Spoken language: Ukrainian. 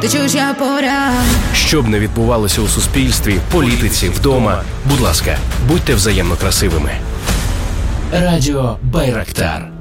Ти чуєш, я поряд. Щоб не відбувалося у суспільстві, політиці, вдома, будь ласка, будьте взаємно красивими. Радіо Байрактар.